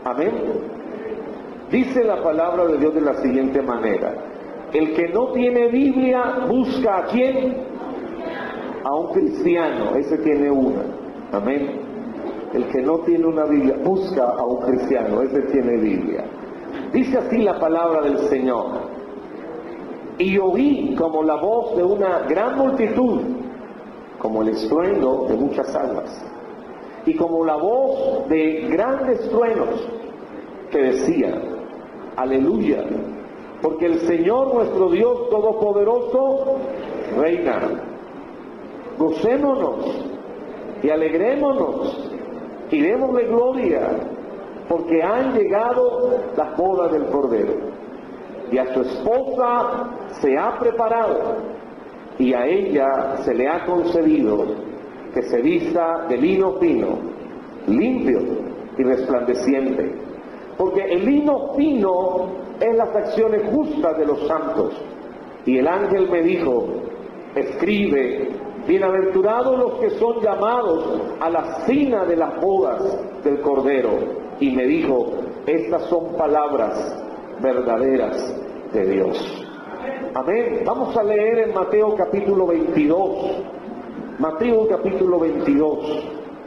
Amén. Dice la palabra de Dios de la siguiente manera: el que no tiene Biblia busca ¿a quién? A un cristiano. Ese tiene una. Amén. El que no tiene una Biblia busca a un cristiano. Ese tiene Biblia. Dice así la palabra del Señor: y oí como la voz de una gran multitud, como el estruendo de muchas aguas, y como la voz de grandes truenos, que decía: aleluya, porque el Señor nuestro Dios Todopoderoso reina. Gocémonos y alegrémonos y démosle gloria, porque han llegado las bodas del Cordero, y a su esposa se ha preparado, y a ella se le ha concedido que se vista de lino fino, limpio y resplandeciente, porque el lino fino es las acciones justas de los santos. Y el ángel me dijo: escribe, bienaventurados los que son llamados a la cena de las bodas del Cordero. Y me dijo: estas son palabras verdaderas de Dios. Amén. Vamos a leer en Mateo capítulo 22. Mateo capítulo 22.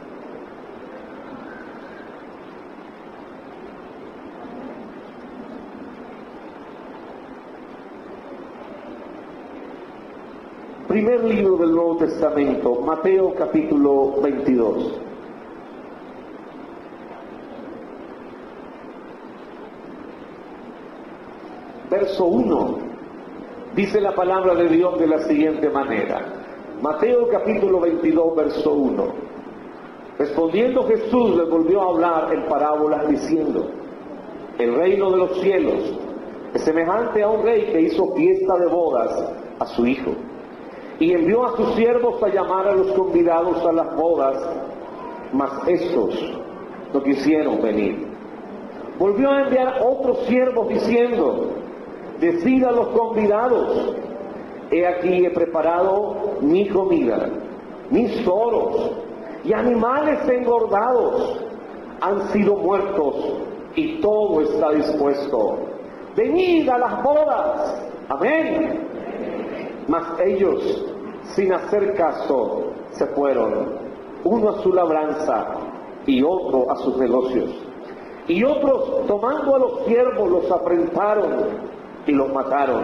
Primer libro del Nuevo Testamento, Mateo capítulo 22. Verso 1, dice la palabra de Dios de la siguiente manera. Mateo capítulo 22, verso 1. Respondiendo Jesús les volvió a hablar en parábolas diciendo: el reino de los cielos es semejante a un rey que hizo fiesta de bodas a su hijo, y envió a sus siervos a llamar a los convidados a las bodas, mas estos no quisieron venir. Volvió a enviar otros siervos diciendo: decid a los convidados: he aquí he preparado mi comida, mis toros y animales engordados han sido muertos, y todo está dispuesto. Venid a las bodas. Amén. Mas ellos, sin hacer caso, se fueron, uno a su labranza y otro a sus negocios. Y otros, tomando a los siervos, los afrentaron y los mataron.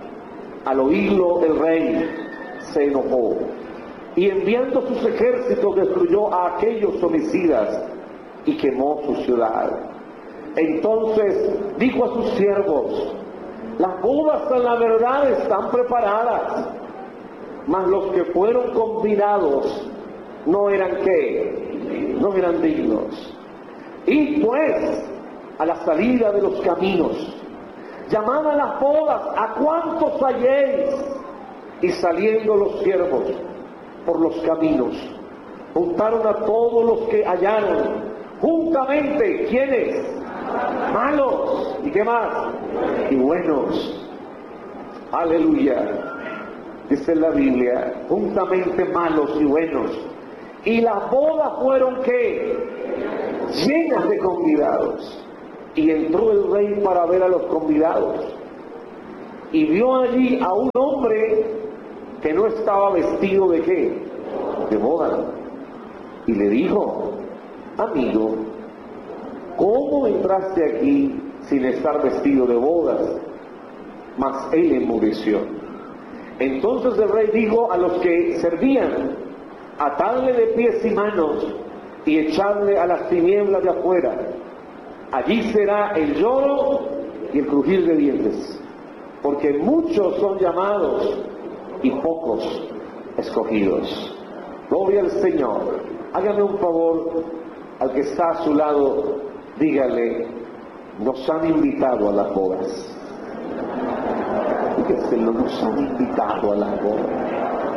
Al oírlo el rey se enojó, y enviando sus ejércitos destruyó a aquellos homicidas y quemó su ciudad. Entonces dijo a sus siervos: las bodas en la verdad están preparadas, mas los que fueron convidados no eran ¿qué? No eran dignos. Y pues a la salida de los caminos, llamad a las bodas a cuantos halléis. Y saliendo los siervos por los caminos, juntaron a todos los que hallaron, juntamente, ¿quiénes? Malos. ¿Y qué más? Y buenos. Aleluya. Dice la Biblia: juntamente malos y buenos. Y las bodas fueron ¿qué? Llenas de convidados. Y entró el rey para ver a los convidados, y vio allí a un hombre que no estaba vestido ¿de qué? De boda. Y le dijo: amigo, ¿cómo entraste aquí sin estar vestido de bodas? Mas él enmudeció. Entonces el rey dijo a los que servían: atadle de pies y manos y echadle a las tinieblas de afuera. Allí será el lloro y el crujir de dientes, porque muchos son llamados y pocos escogidos. Gloria al Señor. Hágame un favor, al que está a su lado, dígale: nos han invitado a las bodas. Dígaselo: nos han invitado a las bodas.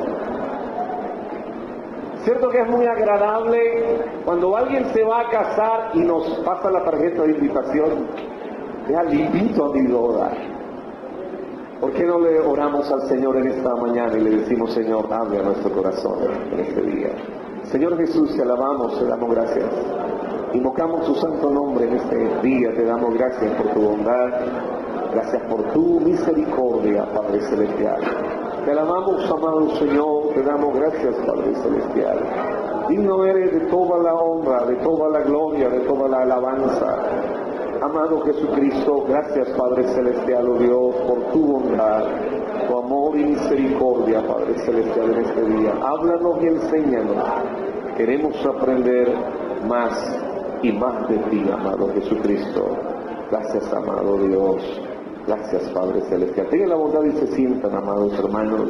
Cierto que es muy agradable cuando alguien se va a casar y nos pasa la tarjeta de invitación. Ya le invito a mi boda. ¿Por qué no le oramos al Señor en esta mañana y le decimos: Señor, hable a nuestro corazón en este día? Señor Jesús, te alabamos, te damos gracias. Invocamos tu santo nombre en este día, te damos gracias por tu bondad, gracias por tu misericordia, Padre Celestial. Te alabamos, amado Señor, te damos gracias, Padre Celestial. Digno eres de toda la honra, de toda la gloria, de toda la alabanza. Amado Jesucristo, gracias, Padre Celestial, oh Dios, por tu bondad, tu amor y misericordia, Padre Celestial, en este día. Háblanos y enséñanos. Queremos aprender más y más de ti, amado Jesucristo. Gracias, amado Dios. Gracias, Padre Celestial. Tengan la bondad y se sientan, amados hermanos.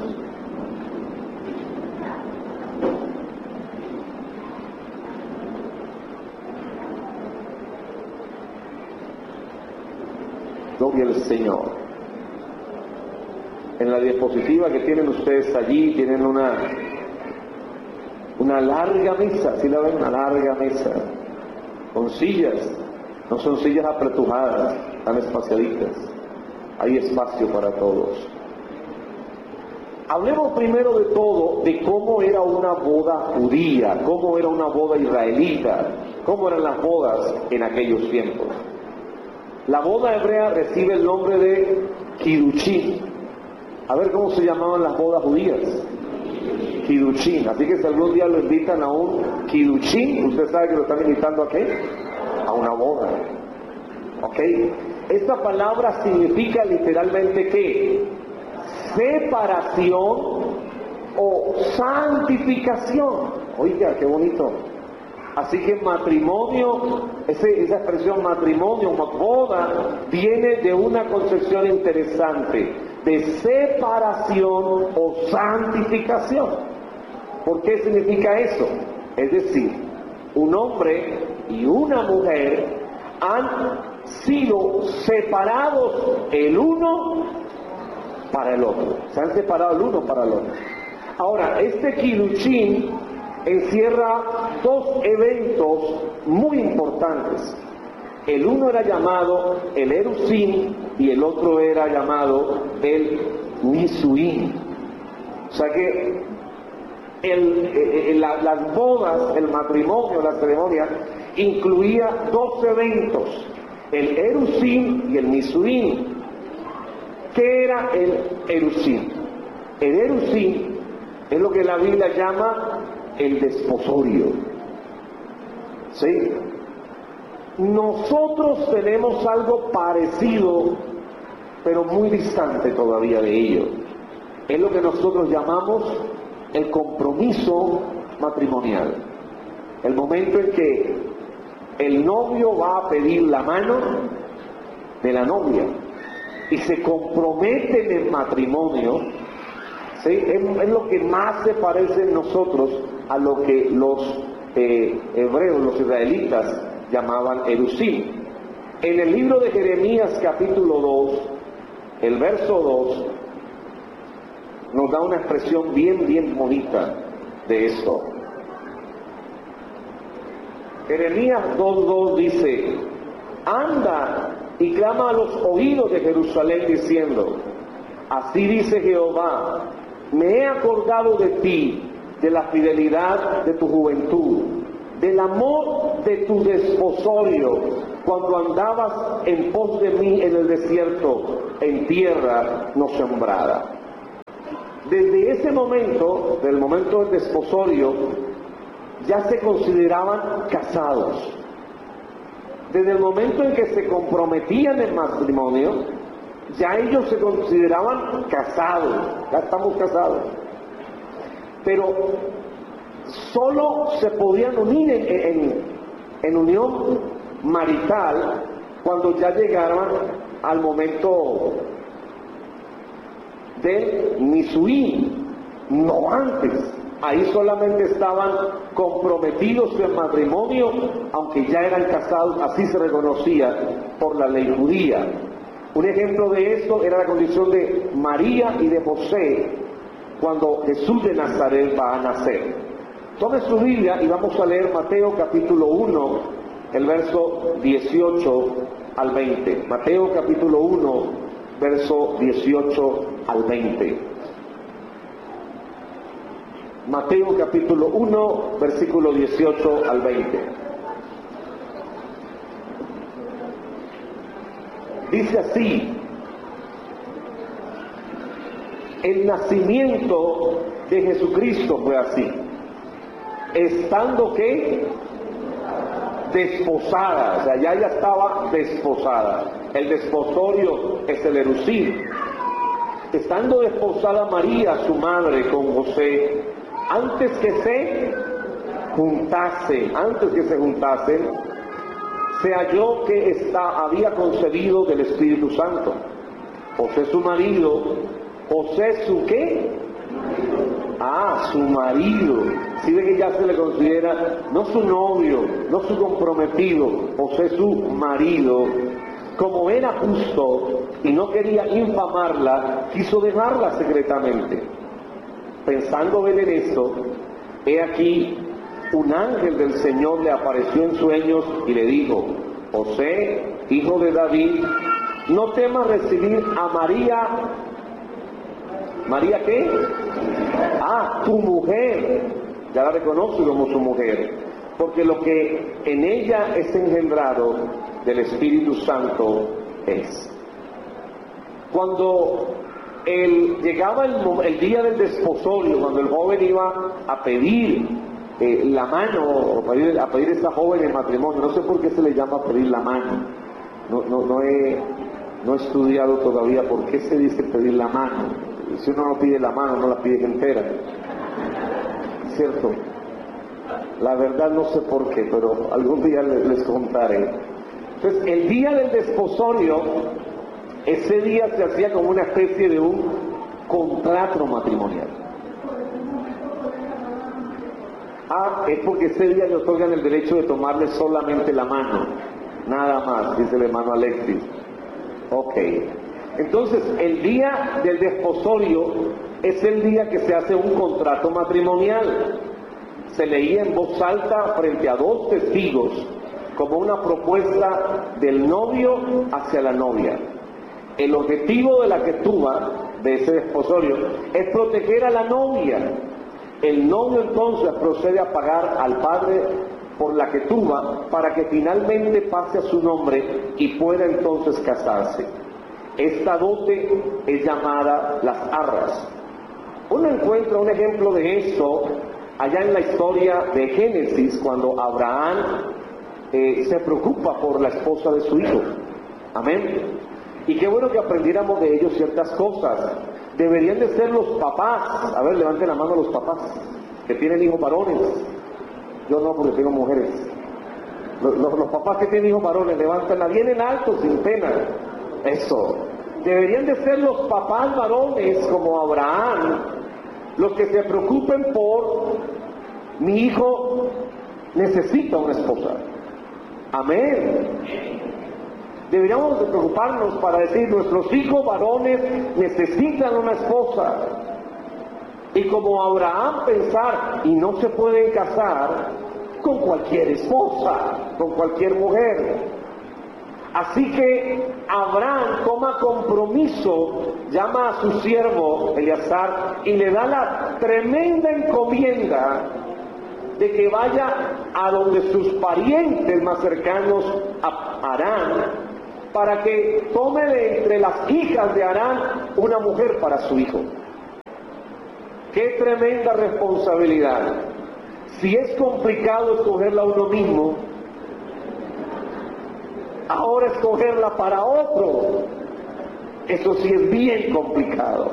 Gloria al Señor. En la diapositiva que tienen ustedes allí, tienen una larga mesa, ¿sí la ven? Una larga mesa, con sillas, no son sillas apretujadas, tan espaciaditas, hay espacio para todos. Hablemos primero de todo de cómo era una boda judía, cómo era una boda israelita, cómo eran las bodas en aquellos tiempos. La boda hebrea recibe el nombre de Kirushim. A ver cómo se llamaban las bodas judías. Kirushim. Así que si algún día lo invitan a un Kirushim, usted sabe que lo están invitando a qué? A una boda. ¿Ok? Esta palabra significa literalmente ¿qué? Separación o santificación. Oiga, qué bonito. Así que matrimonio, esa expresión matrimonio, boda, viene de una concepción interesante, de separación o santificación. ¿Por qué significa eso? Es decir, un hombre y una mujer han sido separados el uno para el otro. Se han separado el uno para el otro. Ahora, este Kirushim encierra dos eventos muy importantes. El uno era llamado el Erusim y el otro era llamado el Nisuim. O sea que las bodas, el matrimonio, la ceremonia, incluía dos eventos, el Erusim y el Nisuim. ¿Qué era el Erusim? El Erusim es lo que la Biblia llama el desposorio. ¿Sí? Nosotros tenemos algo parecido, pero muy distante todavía de ello. Es lo que nosotros llamamos el compromiso matrimonial. El momento en que el novio va a pedir la mano de la novia y se compromete en el matrimonio. ¿Sí? Es lo que más se parece en nosotros a lo que los hebreos, los israelitas, llamaban Erusim. En el libro de Jeremías capítulo 2, el verso 2, nos da una expresión bien bonita de esto. Jeremías 2:2 dice: anda y clama a los oídos de Jerusalén diciendo, así dice Jehová, me he acordado de ti, de la fidelidad de tu juventud, del amor de tu desposorio, cuando andabas en pos de mí en el desierto, en tierra no sembrada. Desde ese momento, del momento del desposorio, ya se consideraban casados. Desde el momento en que se comprometían en matrimonio, ya ellos se consideraban casados, ya estamos casados. Pero solo se podían unir en unión marital cuando ya llegaban al momento del Nisuí, no antes. Ahí solamente estaban comprometidos en matrimonio, aunque ya eran casados, así se reconocía por la ley judía. Un ejemplo de esto era la condición de María y de José cuando Jesús de Nazaret va a nacer. Tome su Biblia y vamos a leer Mateo capítulo 1, el verso 18 al 20. Mateo capítulo 1, verso 18 al 20. Mateo capítulo 1, versículo 18 al 20. dice así: el nacimiento de Jesucristo fue así, estando ¿qué? Desposada, o sea, ya ella estaba desposada. El desposorio es el erucir. Estando desposada María, su madre, con José, antes que se juntasen, se halló que había concebido del Espíritu Santo. José su marido, José su ¿qué? Su marido. Si ve que ya se le considera no su novio, no su comprometido, José su marido. Como era justo y no quería infamarla, quiso dejarla secretamente. Pensando él en esto, he aquí, un ángel del Señor le apareció en sueños y le dijo: José, hijo de David, no temas recibir a María. ¿María qué? Tu mujer. Ya la reconoce como su mujer, porque lo que en ella es engendrado del Espíritu Santo es. Cuando llegaba el día del desposorio, cuando el joven iba a pedir la mano, o a pedir a esa joven en matrimonio, no sé por qué se le llama pedir la mano, no he estudiado todavía por qué se dice pedir la mano. Si uno no pide la mano, no la pide entera, ¿cierto? La verdad no sé por qué, pero algún día les contaré. Entonces, el día del desposorio, ese día se hacía como una especie de un contrato matrimonial. Es porque ese día le otorgan el derecho de tomarle solamente la mano, nada más, dice el hermano Alexis. Ok. Entonces, el día del desposorio es el día que se hace un contrato matrimonial. Se leía en voz alta frente a 2 testigos, como una propuesta del novio hacia la novia. El objetivo de la ketubá, de ese desposorio, es proteger a la novia. El novio entonces procede a pagar al padre por la ketubá para que finalmente pase a su nombre y pueda entonces casarse. Esta dote es llamada las arras. Uno encuentra un ejemplo de esto allá en la historia de Génesis, cuando Abraham se preocupa por la esposa de su hijo. Amén. Y qué bueno que aprendiéramos de ellos ciertas cosas. Deberían de ser los papás. A ver, levanten la mano los papás que tienen hijos varones. Yo no, porque tengo mujeres. Los papás que tienen hijos varones, levántenla bien en alto, sin pena. Eso. Deberían de ser los papás varones como Abraham, los que se preocupen por: mi hijo necesita una esposa. Amén. Deberíamos de preocuparnos para decir: nuestros hijos varones necesitan una esposa. Y como Abraham pensar: y no se pueden casar con cualquier esposa, con cualquier mujer. Así que Abraham toma compromiso, llama a su siervo Eleazar y le da la tremenda encomienda de que vaya a donde sus parientes más cercanos a Harán, para que tome de entre las hijas de Harán una mujer para su hijo. ¡Qué tremenda responsabilidad! Si es complicado escogerla uno mismo, ahora escogerla para otro, eso sí es bien complicado.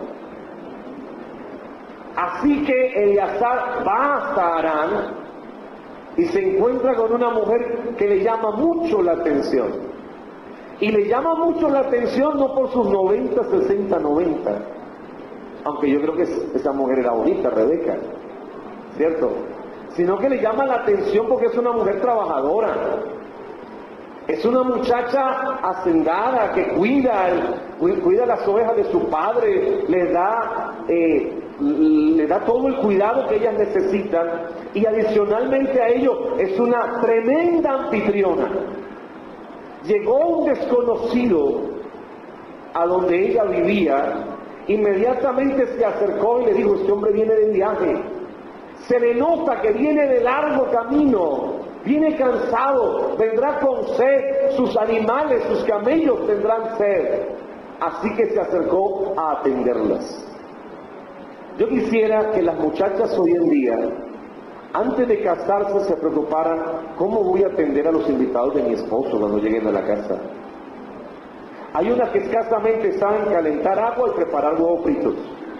Así que Eleazar va hasta Harán y se encuentra con una mujer que le llama mucho la atención. Y le llama mucho la atención no por sus 90, 60, 90, aunque yo creo que esa mujer era bonita, Rebeca, ¿cierto? Sino que le llama la atención porque es una mujer trabajadora. Es una muchacha hacendada que cuida las ovejas de su padre, le da todo el cuidado que ellas necesitan, y adicionalmente a ello es una tremenda anfitriona. Llegó un desconocido a donde ella vivía, inmediatamente se acercó y le dijo: este hombre viene de viaje, se le nota que viene de largo camino, viene cansado, vendrá con sed, sus animales, sus camellos tendrán sed. Así que se acercó a atenderlas. Yo quisiera que las muchachas hoy en día, antes de casarse, se preocuparan: ¿cómo voy a atender a los invitados de mi esposo cuando lleguen a la casa? Hay unas que escasamente saben calentar agua y preparar huevos fritos,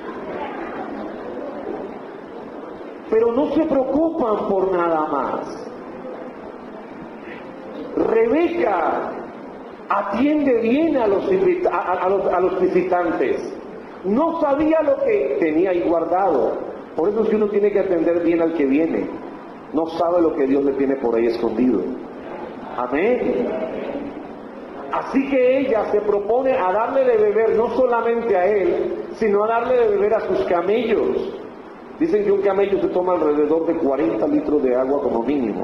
pero no se preocupan por nada más. Rebeca atiende bien a los visitantes. No sabía lo que tenía ahí guardado. Por eso, si uno tiene que atender bien al que viene, no sabe lo que Dios le tiene por ahí escondido. Amén. Así que ella se propone a darle de beber no solamente a él, sino a darle de beber a sus camellos. Dicen que un camello se toma alrededor de 40 litros de agua como mínimo.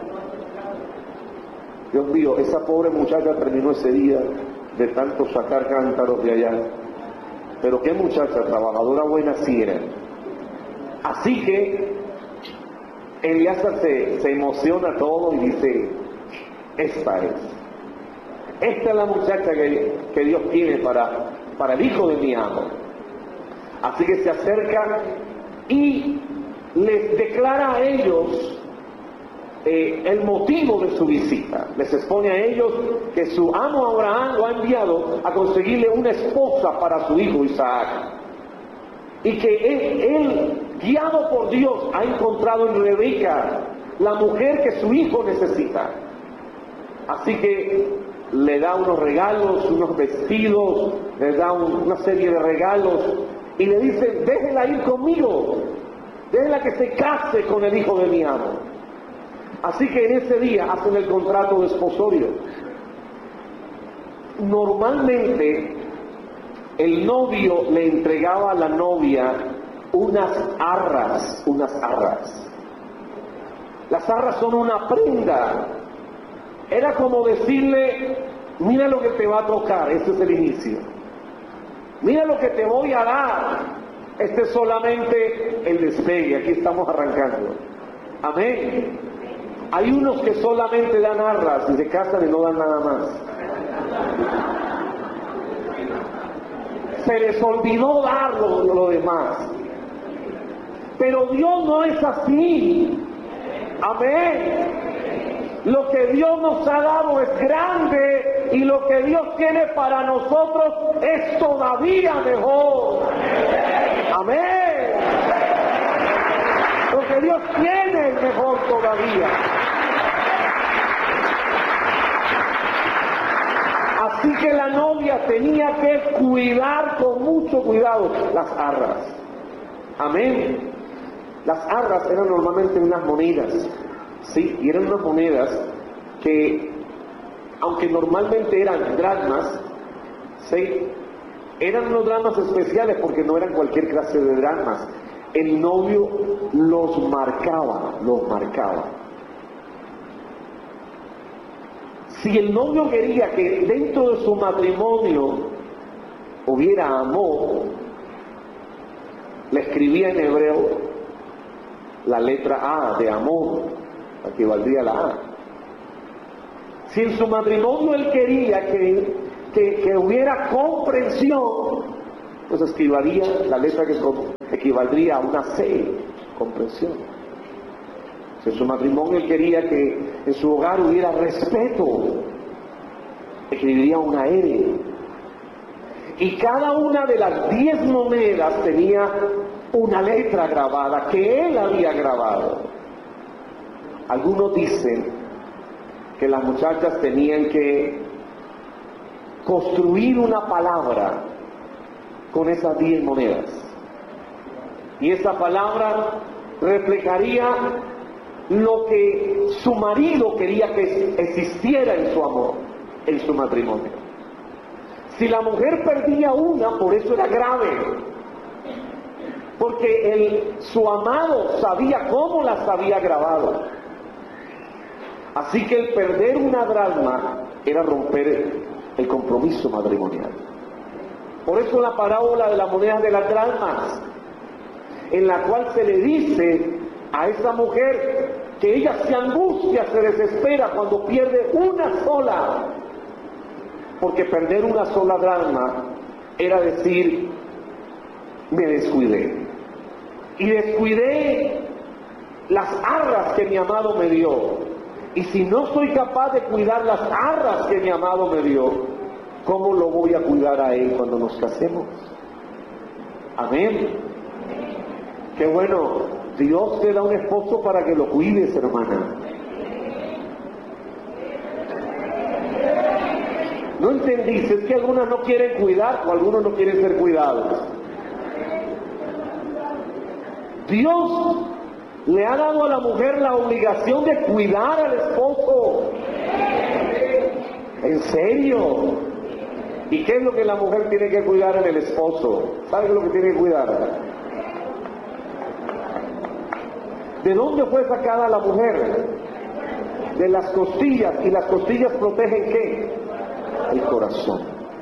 Dios mío, esa pobre muchacha terminó ese día de tanto sacar cántaros de allá. Pero qué muchacha trabajadora buena sí era. Así que Eliezer se emociona todo y dice: esta es la muchacha que Dios tiene para el hijo de mi amo. Así que se acerca y les declara a ellos el motivo de su visita. Les expone a ellos que su amo Abraham lo ha enviado a conseguirle una esposa para su hijo Isaac, y que él, guiado por Dios, ha encontrado en Rebeca la mujer que su hijo necesita. Así que le da unos regalos, unos vestidos, le da una serie de regalos y le dice: déjela ir conmigo, déjela que se case con el hijo de mi amo. Así que en ese día hacen el contrato de esposorio. Normalmente el novio le entregaba a la novia unas arras. Las arras son una prenda. Era como decirle: mira lo que te va a tocar, este es el inicio. Mira lo que te voy a dar, este es solamente el despegue, aquí estamos arrancando. Amén. Hay unos que solamente dan arras y se casan y no dan nada más. Se les olvidó dar lo demás. Pero Dios no es así. Amén. Lo que Dios nos ha dado es grande, y lo que Dios tiene para nosotros es todavía mejor. Amén. Lo que Dios tiene es mejor todavía. Así que la novia tenía que cuidar con mucho cuidado las arras. Amén. Las arras eran normalmente unas monedas, sí, y eran unas monedas que, aunque normalmente eran dracmas, sí, eran unos dracmas especiales porque no eran cualquier clase de dracmas. El novio los marcaba. Si el novio quería que dentro de su matrimonio hubiera amor, le escribía en hebreo la letra A de amor, equivaldría a la A. Si en su matrimonio él quería que hubiera comprensión, pues escribiría la letra que equivaldría a una C, comprensión. Si en su matrimonio él quería que en su hogar hubiera respeto, escribiría una R. Y cada una de las 10 monedas tenía una letra grabada que él había grabado. Algunos dicen que las muchachas tenían que construir una palabra con esas 10 monedas, y esa palabra reflejaría lo que su marido quería que existiera en su amor, en su matrimonio. Si la mujer perdía una, por eso era grave, porque su amado sabía cómo las había grabado. Así que el perder una dracma era romper el compromiso matrimonial. Por eso la parábola de la moneda de las dracmas, en la cual se le dice a esa mujer que ella se angustia, se desespera cuando pierde una sola, porque perder una sola dracma era decir, me descuidé, y descuidé las arras que mi amado me dio, y si no soy capaz de cuidar las arras que mi amado me dio, ¿cómo lo voy a cuidar a él cuando nos casemos? Amén. Qué bueno, Dios te da un esposo para que lo cuides, hermana. No entendiste, es que algunas no quieren cuidar o algunos no quieren ser cuidados. Dios le ha dado a la mujer la obligación de cuidar al esposo. ¿En serio? ¿Y qué es lo que la mujer tiene que cuidar en el esposo? ¿Sabe qué es lo que tiene que cuidar? ¿De dónde fue sacada la mujer? De las costillas. ¿Y las costillas protegen qué? El corazón.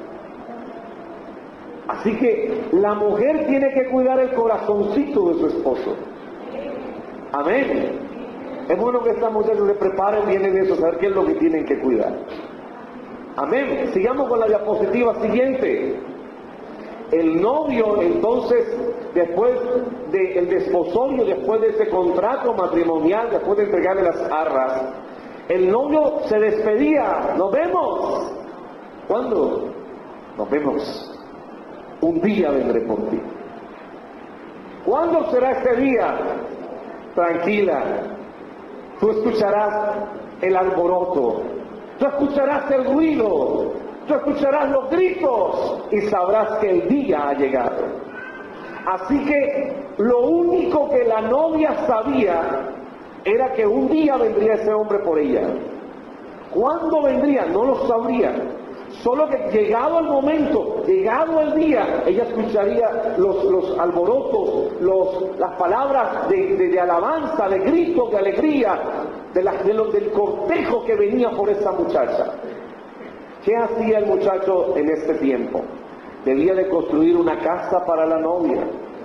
Así que la mujer tiene que cuidar el corazoncito de su esposo. Amén. Es bueno que estas mujeres se preparen bien en eso, saber qué es lo que tienen que cuidar. Amén. Sigamos con la diapositiva siguiente. El novio, entonces, después del desposorio, después de ese contrato matrimonial, después de entregarle las arras, el novio se despedía. Nos vemos. ¿Cuándo? Nos vemos. Un día vendré por ti. ¿Cuándo será ese día? Tranquila. Tú escucharás el alboroto. Tú escucharás el ruido. Tú escucharás los gritos y sabrás que el día ha llegado. Así que lo único que la novia sabía era que un día vendría ese hombre por ella. ¿Cuándo vendría? No lo sabría. Solo que llegado el momento, llegado el día, ella escucharía los alborotos, las palabras de alabanza, de gritos, de alegría, del cortejo que venía por esa muchacha. ¿Qué hacía el muchacho en este tiempo? Debía de construir una casa para la novia.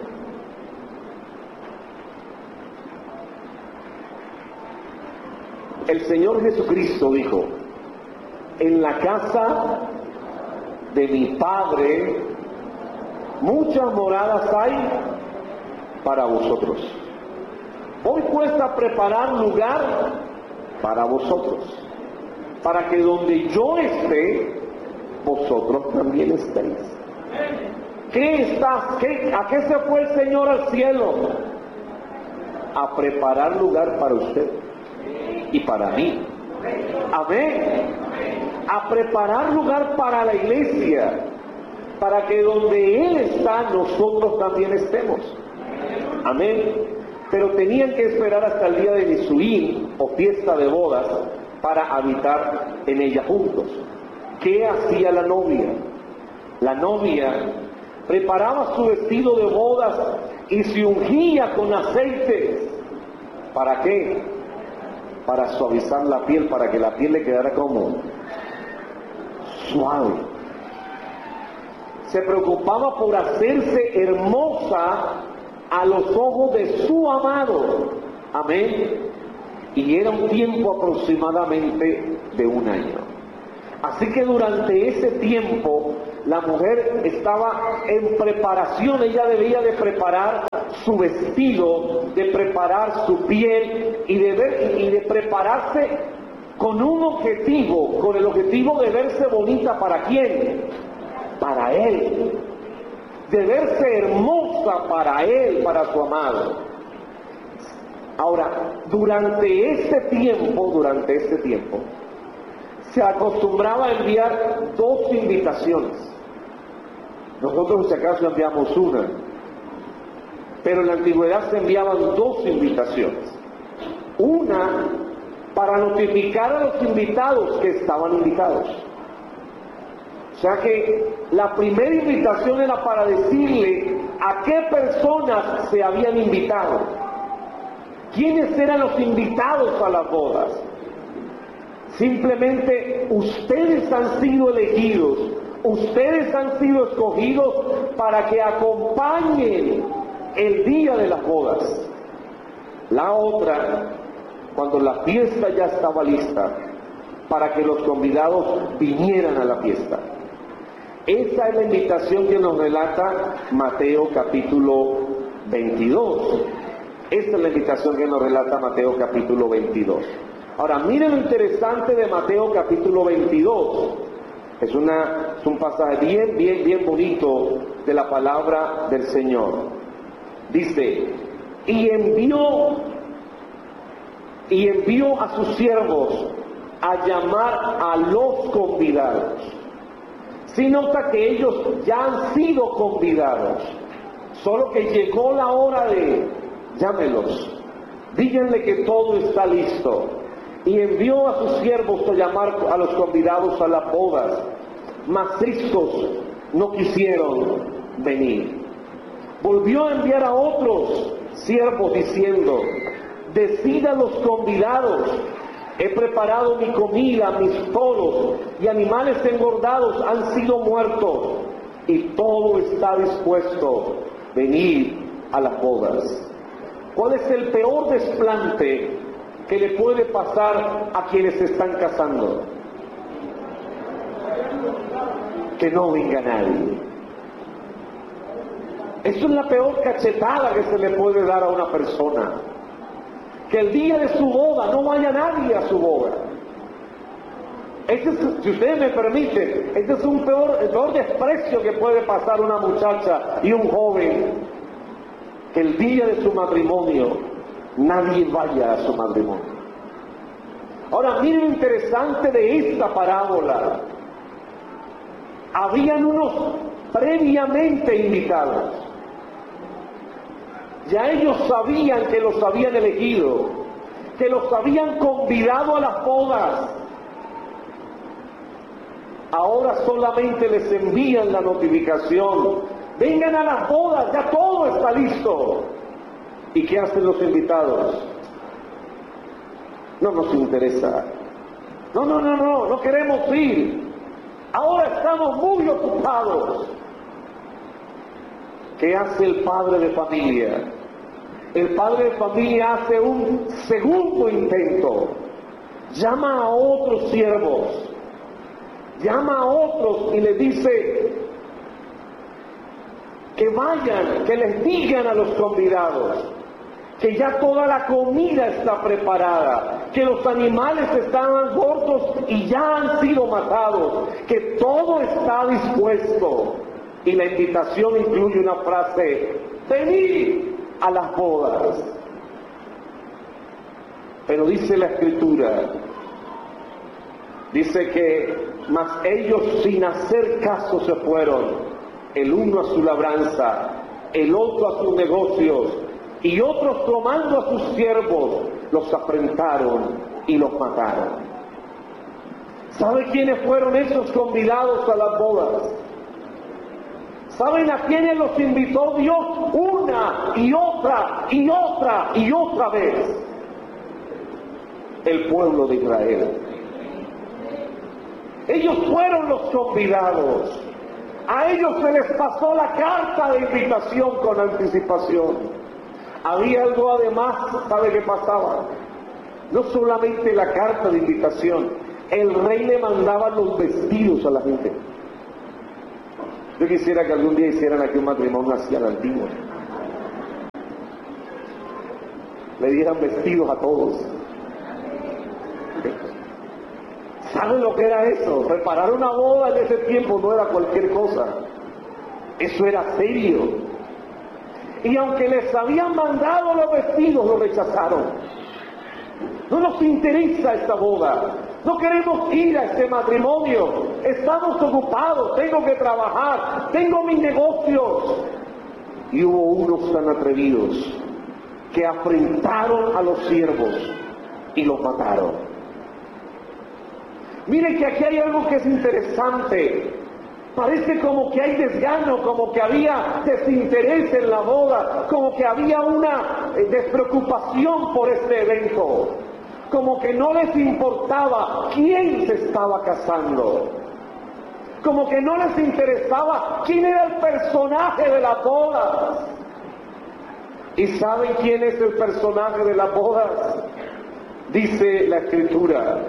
El Señor Jesucristo dijo, en la casa de mi Padre muchas moradas hay para vosotros. Voy pues a preparar lugar para vosotros, para que donde yo esté, vosotros también estéis. ¿A qué se fue el Señor al cielo? A preparar lugar para usted y para mí. Amén. A preparar lugar para la iglesia, para que donde Él está, nosotros también estemos. Amén. Pero tenían que esperar hasta el día de Nisuín, o fiesta de bodas, para habitar en ella juntos. ¿Qué hacía la novia? La novia preparaba su vestido de bodas y se ungía con aceite. ¿Para qué? Para suavizar la piel, para que la piel le quedara como suave. Se preocupaba por hacerse hermosa a los ojos de su amado. Amén. Y era un tiempo aproximadamente de un año. Así que durante ese tiempo la mujer estaba en preparación. Ella debía de preparar su vestido, de preparar su piel y de prepararse con un objetivo, con el objetivo de verse bonita. ¿Para quién? Para Él. De verse hermosa para Él, para su amado. Ahora, durante este tiempo, se acostumbraba a enviar 2 invitaciones. Nosotros, si acaso, enviamos una, pero en la antigüedad se enviaban 2 invitaciones. Una para notificar a los invitados que estaban invitados. O sea que la primera invitación era para decirle a qué personas se habían invitado. ¿Quiénes eran los invitados a las bodas? Simplemente ustedes han sido elegidos, ustedes han sido escogidos para que acompañen el día de las bodas. La otra cuando la fiesta ya estaba lista, para que los convidados vinieran a la fiesta. Esa es la invitación que nos relata Mateo capítulo 22. Esta es la invitación que nos relata Mateo capítulo 22. Ahora, miren lo interesante de Mateo capítulo 22. Es un pasaje bien bonito de la palabra del Señor. Dice, y envió a sus siervos a llamar a los convidados. Si nota que ellos ya han sido convidados, solo que llegó la hora de llámelos, díganle que todo está listo. Y envió a sus siervos a llamar a los convidados a las bodas, mas estos no quisieron venir. Volvió a enviar a otros siervos diciendo, decid a los convidados, he preparado mi comida, mis toros y animales engordados han sido muertos, y todo está dispuesto, venid a las bodas. ¿Cuál es el peor desplante que le puede pasar a quienes se están casando? Que no venga nadie. Eso es la peor cachetada que se le puede dar a una persona. Que el día de su boda no vaya nadie a su boda. Si ustedes me permiten, este es el peor desprecio que puede pasar una muchacha y un joven. Que el día de su matrimonio nadie vaya a su matrimonio. Ahora miren lo interesante de esta parábola. Habían unos previamente invitados. Ya ellos sabían que los habían elegido, que los habían convidado a las bodas. Ahora solamente les envían la notificación: vengan a las bodas, ya todo está listo. ¿Y qué hacen los invitados? No nos interesa. No queremos ir. Ahora estamos muy ocupados. ¿Qué hace el padre de familia? El padre de familia hace un segundo intento. Llama a otros siervos. Llama a otros y les dice que vayan, que les digan a los convidados que ya toda la comida está preparada, que los animales están muertos y ya han sido matados, que todo está dispuesto. Y la invitación incluye una frase: venid a las bodas. Pero dice la Escritura, dice que mas ellos sin hacer caso se fueron, el uno a su labranza, el otro a sus negocios, y otros tomando a sus siervos los afrentaron y los mataron. ¿Sabe quiénes fueron esos convidados a las bodas? ¿Saben a quiénes los invitó Dios una y otra y otra y otra vez? El pueblo de Israel. Ellos fueron los convidados. A ellos se les pasó la carta de invitación con anticipación. Había algo además, ¿sabe qué pasaba? No solamente la carta de invitación, el rey le mandaba los vestidos a la gente. Yo quisiera que algún día hicieran aquí un matrimonio así a la antigua. Le dieran vestidos a todos. ¿Saben lo que era eso? Preparar una boda en ese tiempo no era cualquier cosa. Eso era serio. Y aunque les habían mandado los vestidos, lo rechazaron. No nos interesa esta boda. No queremos ir a este matrimonio. Estamos ocupados, tengo que trabajar, tengo mis negocios. Y hubo unos tan atrevidos que afrentaron a los siervos y los mataron. Miren que aquí hay algo que es interesante. Parece como que hay desgano, como que había desinterés en la boda, como que había una despreocupación por este evento, como que no les importaba quién se estaba casando, como que no les interesaba quién era el personaje de las bodas. ¿Y saben quién es el personaje de las bodas? Dice la Escritura: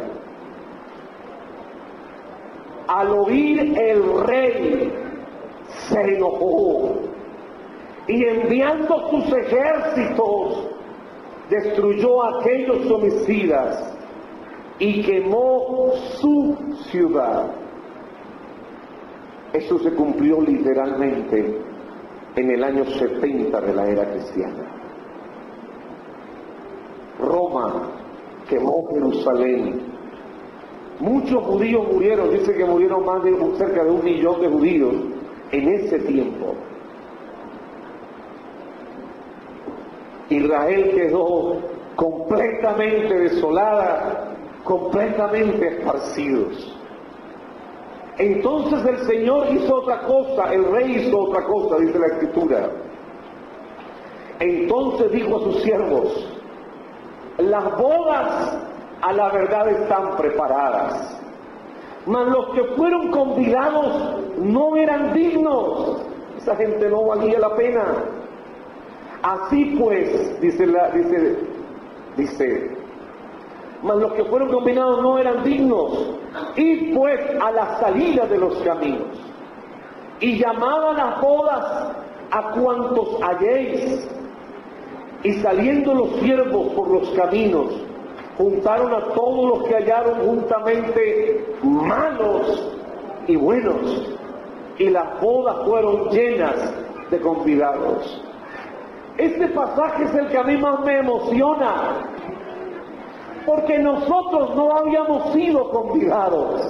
al oír el rey se enojó y enviando sus ejércitos destruyó a aquellos homicidas y quemó su ciudad. Eso se cumplió literalmente en el año 70 de la era cristiana. Roma quemó Jerusalén. Muchos judíos murieron, dice que murieron cerca de 1 millón de judíos en ese tiempo. Israel quedó completamente desolada, completamente esparcidos. Entonces el Señor hizo otra cosa, el rey hizo otra cosa, dice la Escritura. Entonces dijo a sus siervos: las bodas a la verdad están preparadas, mas los que fueron convidados no eran dignos. Esa gente no valía la pena. Así pues, dice, mas los que fueron convidados no eran dignos. Y pues a la salida de los caminos, y llamad a las bodas a cuantos halléis. Y saliendo los siervos por los caminos, juntaron a todos los que hallaron juntamente, malos y buenos, y las bodas fueron llenas de convidados. Este pasaje es el que a mí más me emociona, porque nosotros no habíamos sido convidados,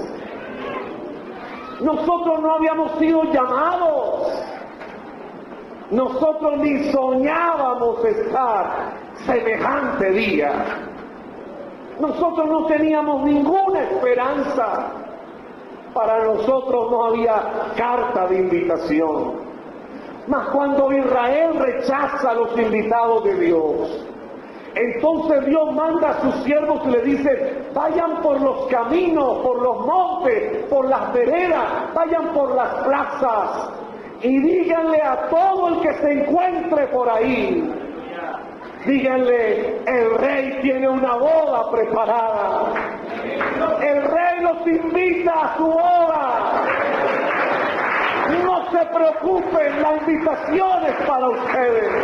nosotros no habíamos sido llamados, nosotros ni soñábamos estar semejante día. Nosotros no teníamos ninguna esperanza. Para nosotros no había carta de invitación. Mas cuando Israel rechaza a los invitados de Dios, entonces Dios manda a sus siervos y le dice: vayan por los caminos, por los montes, por las veredas, vayan por las plazas y díganle a todo el que se encuentre por ahí, díganle: el rey tiene una boda preparada, el rey los invita a su boda, no se preocupen, la invitación es para ustedes.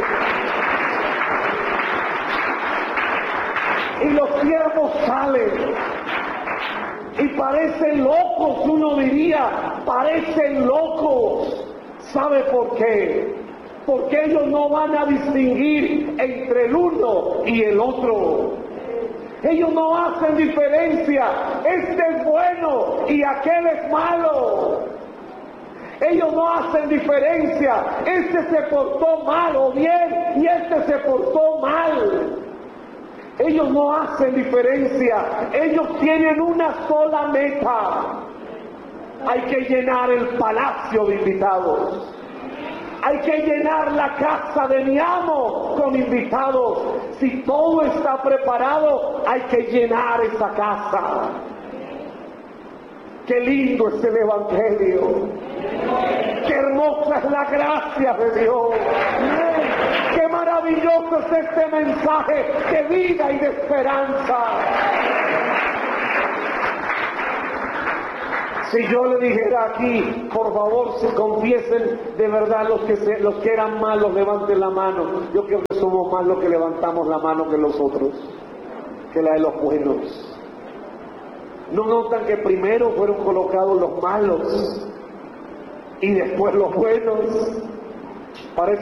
Y los siervos salen y parecen locos, uno diría, parecen locos. ¿Sabe por qué? Porque ellos no van a distinguir entre el uno y el otro. Ellos no hacen diferencia. Este es bueno y aquel es malo. Ellos no hacen diferencia. Este se portó mal o bien y este se portó mal. Ellos no hacen diferencia. Ellos tienen una sola meta. Hay que llenar el palacio de invitados. Hay que llenar la casa de mi amo con invitados. Si todo está preparado, hay que llenar esa casa. Qué lindo es el Evangelio. Qué hermosa es la gracia de Dios. Qué maravilloso es este mensaje de vida y de esperanza. Si yo le dijera aquí, por favor, se confiesen de verdad los que eran malos, levanten la mano. Yo creo que somos más los que levantamos la mano que los otros, que la de los buenos. ¿No notan que primero fueron colocados los malos y después los buenos? Parece